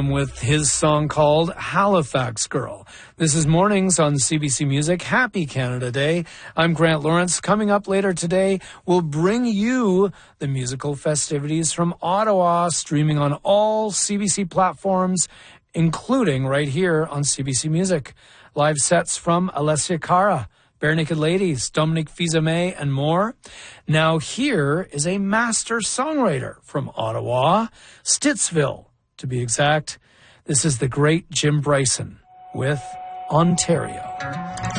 time with his song called Halifax Girl. This is Mornings on CBC Music. Happy Canada Day. I'm Grant Lawrence. Coming up later today, we'll bring you the musical festivities from Ottawa, streaming on all CBC platforms, including right here on CBC Music. Live sets from Alessia Cara, Bare Naked Ladies, Dominique Fils-Aimé, and more. Now here is a master songwriter from Ottawa, Stittsville, to be exact. This is the great Jim Bryson with Ontario.